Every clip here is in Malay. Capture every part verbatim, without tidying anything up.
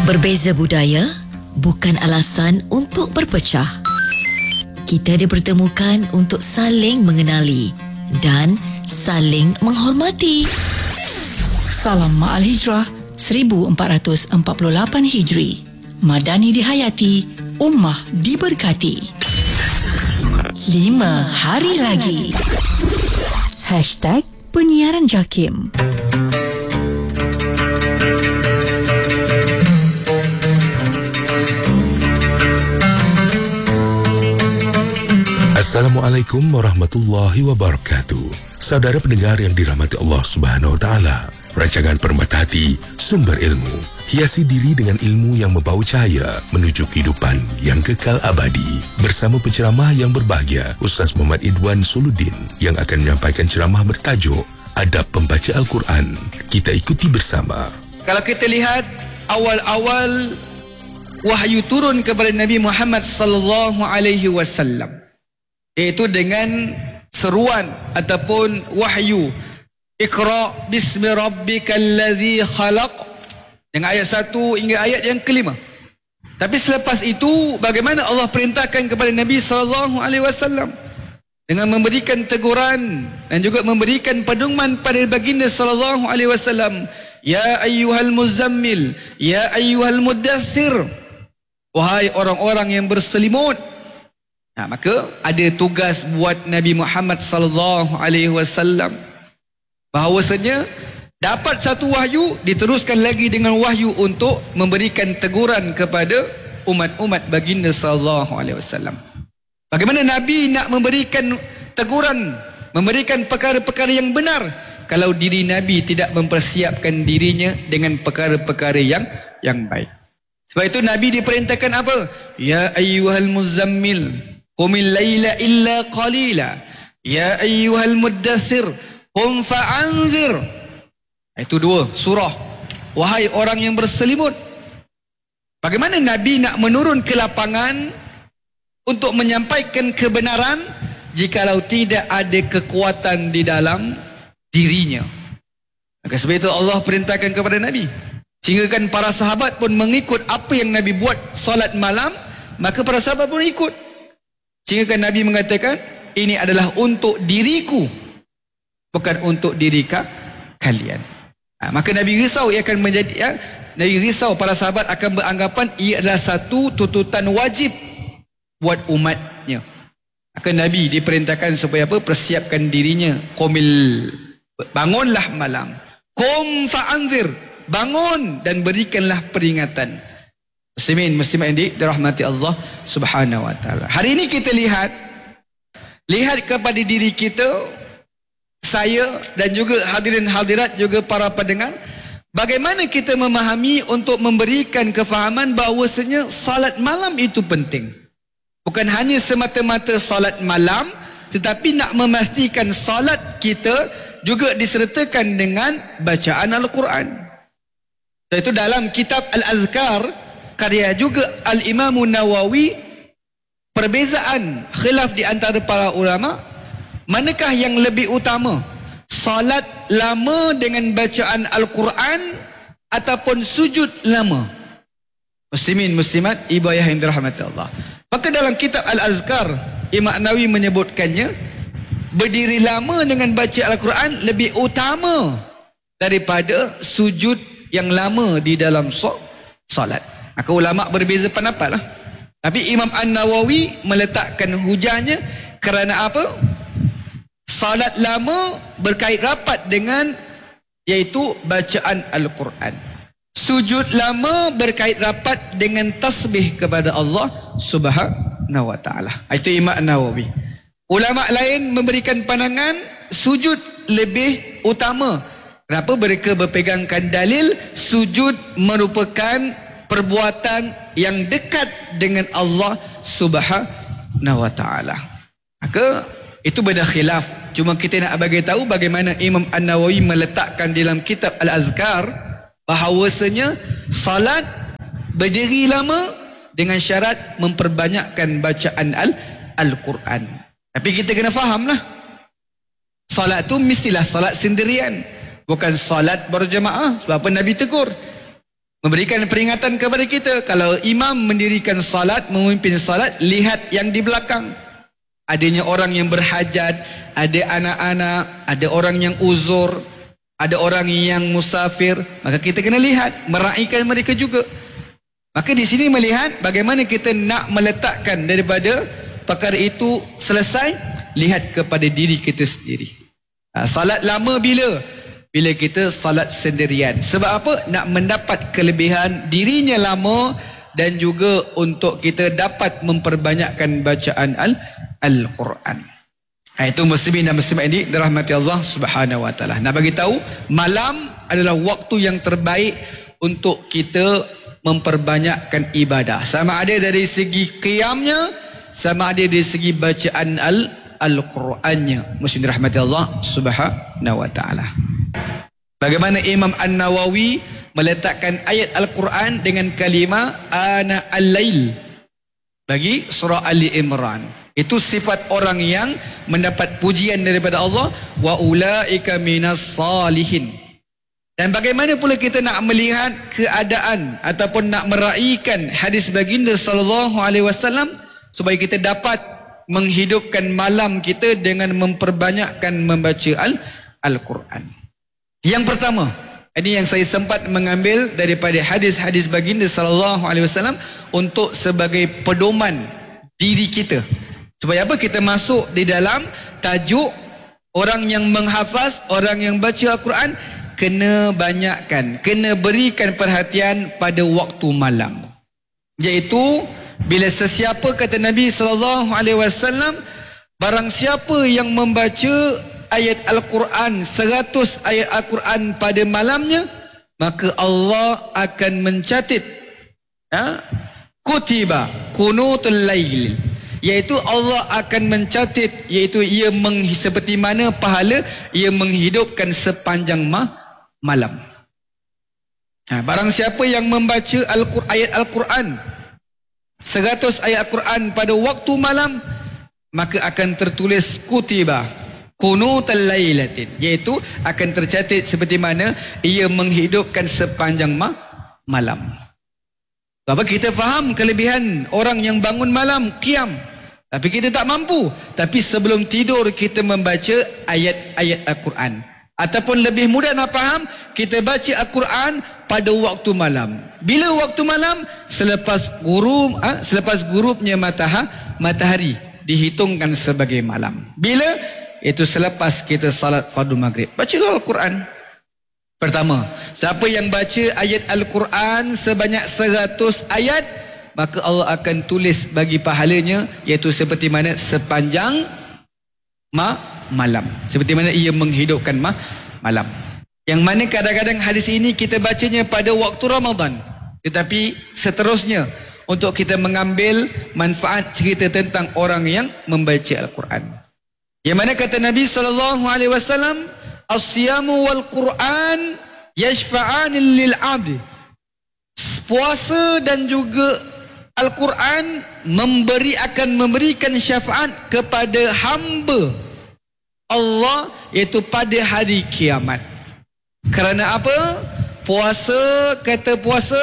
Berbeza budaya bukan alasan untuk berpecah. Kita dipertemukan untuk saling mengenali dan saling menghormati. Salam Ma'al Hijrah seribu empat ratus empat puluh lapan Hijri. Madani dihayati, ummah diberkati. Lima hari lagi. Hashtag Penyiaran Jakim. Assalamualaikum warahmatullahi wabarakatuh. Saudara pendengar yang dirahmati Allah Subhanahu wa taala. Rancangan Permata Hati, sumber ilmu. Hiasi diri dengan ilmu yang membawa cahaya menuju kehidupan yang kekal abadi. Bersama penceramah yang berbahagia, Ustaz Muhammad Idwan Soluddin yang akan menyampaikan ceramah bertajuk Adab Pembaca Al-Quran. Kita ikuti bersama. Kalau kita lihat awal-awal wahyu turun kepada Nabi Muhammad sallallahu alaihi wasallam, iaitu dengan seruan ataupun wahyu, Iqra bismi rabbikal ladzi khalaq, dengan ayat satu hingga ayat yang kelima. Tapi selepas itu, bagaimana Allah perintahkan kepada Nabi sallallahu alaihi wasallam dengan memberikan teguran dan juga memberikan pedoman pada baginda sallallahu alaihi wasallam, ya ayyuhal muzammil, ya ayyuhal muddaththir, wahai orang-orang yang berselimut. Nah, maka ada tugas buat Nabi Muhammad sallallahu alaihi wasallam, bahawasanya dapat satu wahyu, diteruskan lagi dengan wahyu untuk memberikan teguran kepada umat-umat baginda sallallahu alaihi wasallam. Bagaimana Nabi nak memberikan teguran, memberikan perkara-perkara yang benar, kalau diri Nabi tidak mempersiapkan dirinya dengan perkara-perkara yang yang baik. Sebab itu Nabi diperintahkan apa? Ya ayyuhal muzammil, qumil laila illa qalila, ya ayyuhal muddaththir, qum fa'anzir. Itu dua surah. Wahai orang yang berselimut. Bagaimana Nabi nak menurun ke lapangan untuk menyampaikan kebenaran jikalau tidak ada kekuatan di dalam dirinya? Maka sebab itu Allah perintahkan kepada Nabi, sehingga kan para sahabat pun mengikut apa yang Nabi buat solat malam, maka para sahabat pun ikut. Sehingga kan Nabi mengatakan, ini adalah untuk diriku, bukan untuk diri kalian. Ha, maka Nabi risau ia akan menjadi ya, Nabi risau para sahabat akan beranggapan ia adalah satu tuntutan wajib buat umatnya. Maka Nabi diperintahkan supaya apa? Persiapkan dirinya. Qumil, bangunlah malam. Qum fa'anzir, bangun dan berikanlah peringatan. Muslimin muslimat yang dirahmati Allah Subhanahu wa taala. Hari ini kita lihat lihat kepada diri kita, saya dan juga hadirin hadirat, juga para pendengar, bagaimana kita memahami untuk memberikan kefahaman bahawasanya salat malam itu penting. Bukan hanya semata-mata salat malam, tetapi nak memastikan salat kita juga disertakan dengan bacaan Al-Quran. Dan itu dalam kitab Al-Azkar, karya juga Al-Imam Nawawi, perbezaan khilaf di antara para ulama, manakah yang lebih utama, salat lama dengan bacaan Al-Quran ataupun sujud lama? Muslimin muslimat, ibu ayah yang dirahmati Allah. Maka dalam kitab Al-Azkar, Imam Nawawi menyebutkannya, berdiri lama dengan baca Al-Quran lebih utama daripada sujud yang lama di dalam solat. Maka ulama berbeza pendapat lah. Tapi Imam An-Nawawi meletakkan hujahnya kerana apa? Salat lama berkait rapat dengan iaitu bacaan Al-Quran. Sujud lama berkait rapat dengan tasbih kepada Allah Subhanahu wa taala. Itu Imam An-Nawawi. Ulama lain memberikan pandangan sujud lebih utama. Kenapa? Mereka berpegangkan dalil sujud merupakan perbuatan yang dekat dengan Allah Subhanahu wa taala. Maka itu beda khilaf. Cuma kita nak bagi tahu bagaimana Imam An-Nawawi meletakkan dalam kitab Al-Azkar bahawasanya salat berdiri lama dengan syarat memperbanyakkan bacaan Al-Quran. Tapi kita kena fahamlah, salat tu mestilah salat sendirian, bukan salat berjemaah. Sebab apa Nabi tegur? memberikan peringatan kepada kita. Kalau imam mendirikan salat, memimpin salat, lihat yang di belakang. Adanya orang yang berhajat, ada anak-anak, ada orang yang uzur, ada orang yang musafir, maka kita kena lihat, meraihkan mereka juga. Maka di sini melihat bagaimana kita nak meletakkan daripada perkara itu selesai, lihat kepada diri kita sendiri. Ha, salat lama bila? Bila kita salat sendirian. Sebab apa? Nak mendapat kelebihan dirinya lama dan juga untuk kita dapat memperbanyakkan bacaan al Al-Quran. Ha, itu muslimin dan muslimat ini dirahmati Allah Subhanahu wa taala. Nak bagi tahu, malam adalah waktu yang terbaik untuk kita memperbanyakkan ibadah. Sama ada dari segi qiyamnya, sama ada dari segi bacaan al Al-Qurannya. Muslimin dirahmati Allah Subhanahu wa taala. Bagaimana Imam An-Nawawi meletakkan ayat Al-Quran dengan kalimah ana al-lail bagi surah Ali Imran. Itu sifat orang yang mendapat pujian daripada Allah, wa ulaika minas salihin. Dan bagaimana pula kita nak melihat keadaan ataupun nak meraihkan hadis baginda sallallahu alaihi wasallam supaya kita dapat menghidupkan malam kita dengan memperbanyakkan membaca al Al-Quran. Yang pertama, ini yang saya sempat mengambil daripada hadis-hadis baginda sallallahu alaihi wasallam untuk sebagai pedoman diri kita. Supaya apa? Kita masuk di dalam tajuk orang yang menghafaz, orang yang baca Al-Quran, kena banyakkan, kena berikan perhatian pada waktu malam. Iaitu bila sesiapa, kata Nabi sallallahu alaihi wasallam, barang siapa yang membaca ayat Al-Quran, seratus ayat Al-Quran pada malamnya, maka Allah akan mencatat ha? kutiba kunutul lail, iaitu Allah akan mencatat, iaitu ia meng, seperti mana pahala ia menghidupkan sepanjang ma, malam. Ha, barang siapa yang membaca Al ayat Al-Quran, seratus ayat Al-Quran pada waktu malam, maka akan tertulis kutiba kunutul lailatin, iaitu akan tercatat seperti mana ia menghidupkan sepanjang ma, malam. Sebab kita faham kelebihan orang yang bangun malam qiyam, tapi kita tak mampu. Tapi sebelum tidur kita membaca ayat-ayat Al-Quran. Ataupun lebih mudah nak faham, kita baca Al-Quran pada waktu malam. Bila waktu malam? Selepas gurub, ha? selepas gurubnya matahari, matahari dihitungkan sebagai malam. Bila? Itu selepas kita salat fardu maghrib. Bacalah Al-Quran. Pertama, siapa yang baca ayat Al-Quran sebanyak seratus ayat, maka Allah akan tulis bagi pahalanya, iaitu seperti mana sepanjang ma malam, seperti mana ia menghidupkan ma malam. Yang mana kadang-kadang hadis ini kita bacanya pada waktu Ramadan, tetapi seterusnya untuk kita mengambil manfaat cerita tentang orang yang membaca Al-Quran. Yang mana kata Nabi sallallahu alaihi wasallam, as-siyamu wal Quran yashfa'an lil 'abd. Puasa dan juga Al-Quran memberi akan memberikan syafaat kepada hamba Allah, iaitu pada hari kiamat. Kerana apa? Puasa, kata puasa,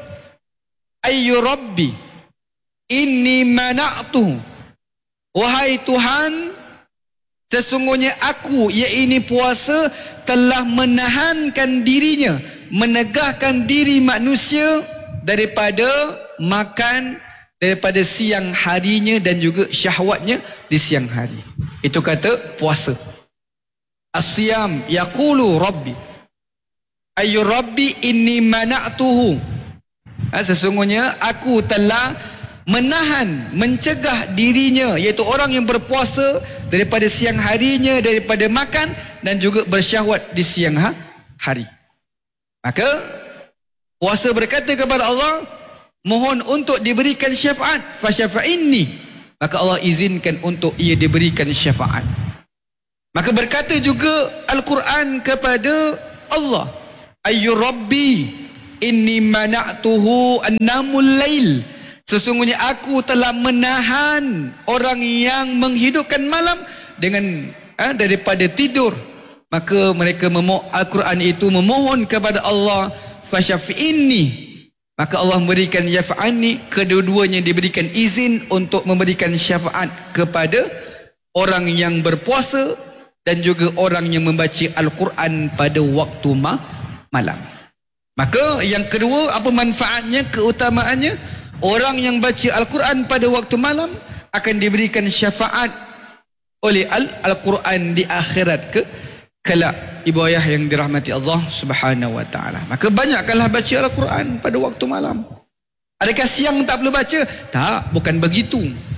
ayyu rabbi inni mana'tu, wahai Tuhan, sesungguhnya aku, iaitu puasa, telah menahankan dirinya, menegahkan diri manusia daripada makan daripada siang harinya dan juga syahwatnya di siang hari. Itu kata puasa. As-siyam yaqulu rabbi ayyu rabbi inni mana'tuhu, ha, sesungguhnya aku telah menahan, mencegah dirinya, iaitu orang yang berpuasa, daripada siang harinya, daripada makan dan juga bersyahwat di siang hari. Maka puasa berkata kepada Allah, mohon untuk diberikan syafaat, fasyafa'inni, maka Allah izinkan untuk ia diberikan syafaat. Maka berkata juga Al-Quran kepada Allah, ayyu rabbi inni mana'tuhu annamul lail, sesungguhnya aku telah menahan orang yang menghidupkan malam dengan ha, daripada tidur. Maka mereka memohon, Al-Quran itu memohon kepada Allah, fasyafi'inni, Maka Allah memberikan syafaat ni, kedua-duanya diberikan izin untuk memberikan syafaat kepada orang yang berpuasa dan juga orang yang membaca Al-Quran pada waktu ma malam. Maka yang kedua, apa manfaatnya, keutamaannya? Orang yang baca Al-Quran pada waktu malam akan diberikan syafaat oleh Al-Quran di akhirat ke kelak. Ibu ayah yang dirahmati Allah Subhanahu wa taala. Maka banyakkanlah baca Al-Quran pada waktu malam. Adakah siang tak perlu baca? Tak, bukan begitu.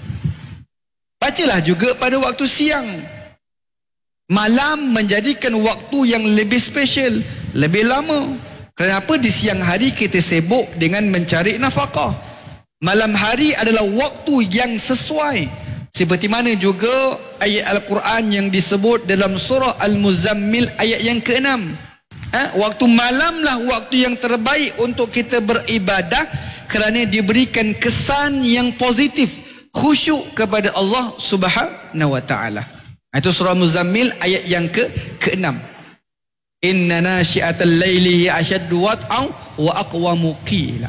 Bacalah juga pada waktu siang. Malam menjadikan waktu yang lebih special, lebih lama. Kenapa? Di siang hari kita sibuk dengan mencari nafkah. Malam hari adalah waktu yang sesuai. Seperti mana juga ayat Al-Quran yang disebut dalam surah Al-Muzammil ayat yang keenam. Ha? Waktu malamlah waktu yang terbaik untuk kita beribadah kerana diberikan kesan yang positif, khusyuk kepada Allah Subhanahu wa taala. Itu surah Muzammil ayat yang ke keenam. Inna nasyi'atal laili asyaddu wat'an wa aqwamu qila.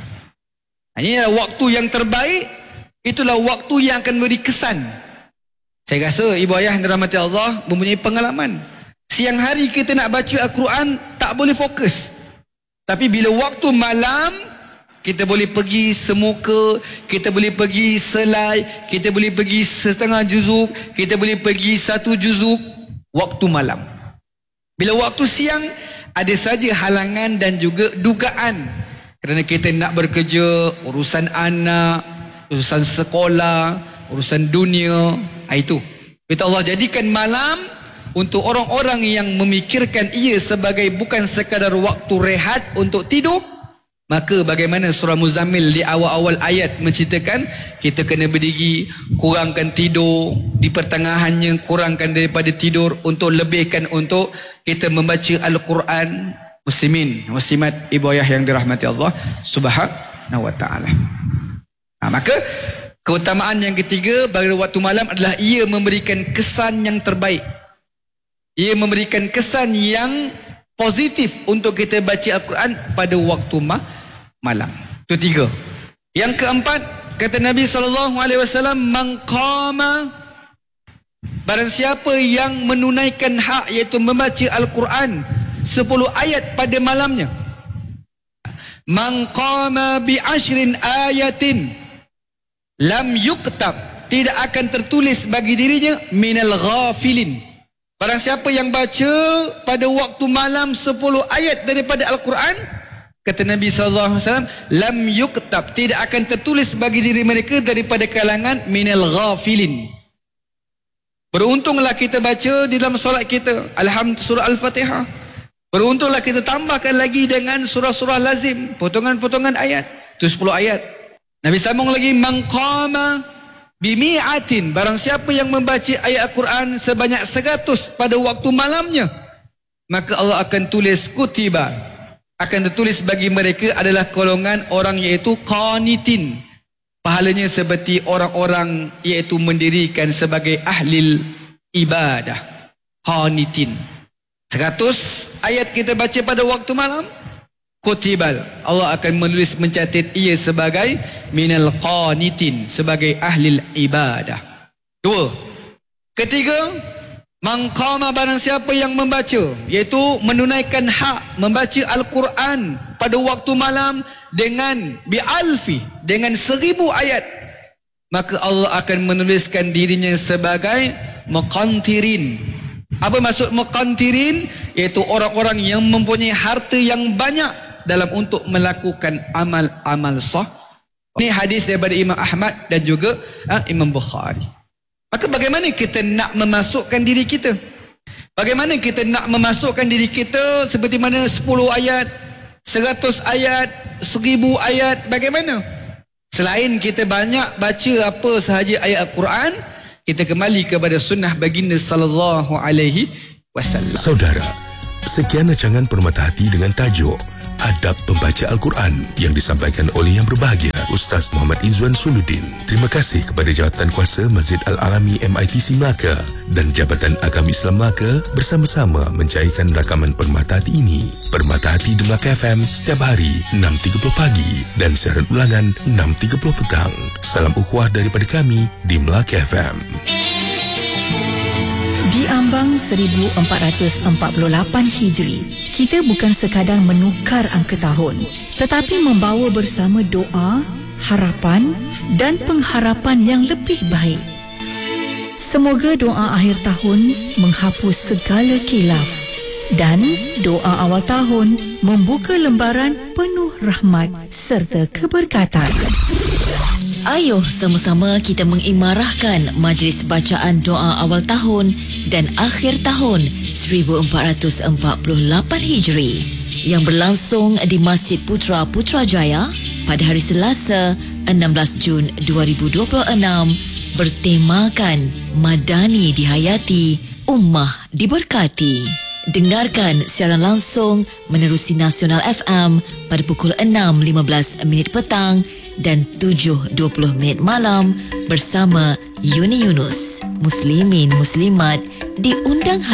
Ini adalah waktu yang terbaik. Itulah waktu yang akan beri kesan. Saya rasa ibu ayah yang dirahmati Allah mempunyai pengalaman. Siang hari kita nak baca Al-Quran tak boleh fokus. Tapi bila waktu malam, kita boleh pergi semuka, kita boleh pergi selai, kita boleh pergi setengah juzuk, kita boleh pergi satu juzuk. Waktu malam. Bila waktu siang, ada saja halangan dan juga dugaan. Kerana kita nak bekerja, urusan anak, urusan sekolah, urusan dunia. Itu kita Allah jadikan malam untuk orang-orang yang memikirkan ia sebagai bukan sekadar waktu rehat untuk tidur. Maka bagaimana surah Muzammil di awal-awal ayat menceritakan kita kena berdiri, kurangkan tidur, di pertengahannya kurangkan daripada tidur untuk lebihkan untuk kita membaca Al-Quran. Muslimin, muslimat, ibu ayah yang dirahmati Allah Subhanahu wa taala. Nah, maka keutamaan yang ketiga pada waktu malam adalah ia memberikan kesan yang terbaik. Ia memberikan kesan yang positif untuk kita baca Al-Quran pada waktu ma malam. Itu tiga. Yang keempat, kata Nabi sallallahu alaihi wasallam, man qama, barang siapa yang menunaikan hak iaitu membaca Al-Quran sepuluh ayat pada malamnya. Man qama bi ashrin ayatin lam yuktab, tidak akan tertulis bagi dirinya minal ghafilin. Barang siapa yang baca pada waktu malam sepuluh ayat daripada Al-Quran, kata Nabi sallallahu alaihi wasallam, lam yuktab, tidak akan tertulis bagi diri mereka daripada kalangan minal ghafilin. Beruntunglah kita baca di dalam solat kita Alhamdulillah surah Al-Fatihah. Beruntunglah kita tambahkan lagi dengan surah-surah lazim, potongan-potongan ayat. Itu sepuluh ayat. Nabi sambung lagi, man qama bimi'atin, barang siapa yang membaca ayat Al-Quran sebanyak seratus pada waktu malamnya, maka Allah akan tulis kutiba, akan tertulis bagi mereka adalah golongan orang iaitu qanitin. Pahalanya seperti orang-orang iaitu mendirikan sebagai ahli ibadah. Qanitin. Seratus ayat kita baca pada waktu malam, kutibal, Allah akan menulis mencatat ia sebagai minal qanitin, sebagai ahli ibadah. Dua. Ketiga, man qama, barang siapa yang membaca, iaitu menunaikan hak membaca Al-Quran pada waktu malam dengan bi'alfi, dengan seribu ayat, maka Allah akan menuliskan dirinya sebagai muqantirin. Apa maksud muqantirin? Iaitu orang-orang yang mempunyai harta yang banyak dalam untuk melakukan amal-amal sah. Ini hadis daripada Imam Ahmad dan juga ha, Imam Bukhari. Maka bagaimana kita nak memasukkan diri kita? Bagaimana kita nak memasukkan diri kita seperti mana sepuluh ayat, seratus ayat, seribu ayat, bagaimana? Selain kita banyak baca apa sahaja ayat Al-Quran, kita kembali kepada sunnah baginda sallallahu alaihi wasallam. Saudara, sekian rancangan Permata Hati dengan tajuk Adab Pembaca Al-Quran yang disampaikan oleh yang berbahagia Ustaz Muhammad Izzuan Suluddin. Terima kasih kepada Jawatankuasa Masjid Al-Alami M I T C Melaka dan Jabatan Agama Islam Melaka bersama-sama mencairkan rakaman Permata Hati ini. Permata Hati di Melaka F M setiap hari enam tiga puluh pagi dan siaran ulangan enam tiga puluh petang. Salam ukhuwah daripada kami di Melaka F M. Di ambang seribu empat ratus empat puluh lapan Hijri, kita bukan sekadar menukar angka tahun, tetapi membawa bersama doa, harapan dan pengharapan yang lebih baik. Semoga doa akhir tahun menghapus segala khilaf dan doa awal tahun membuka lembaran penuh rahmat serta keberkatan. Ayuh sama-sama kita mengimarahkan majlis bacaan doa awal tahun dan akhir tahun seribu empat ratus empat puluh lapan Hijri yang berlangsung di Masjid Putra Putrajaya pada hari Selasa enam belas Jun dua ribu dua puluh enam bertemakan Madani dihayati, Ummah diberkati. Dengarkan siaran langsung menerusi Nasional F M pada pukul enam lima belas minit petang dan tujuh dua puluh minit malam bersama Yuni Yunus. Muslimin Muslimat diundang